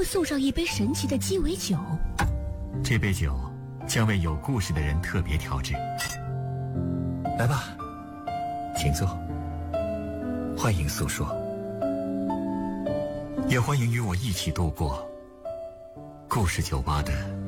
会送上一杯神奇的鸡尾酒。 这杯酒将为有故事的人特别调制。来吧，请坐，欢迎诉说，也欢迎与我一起度过故事酒吧的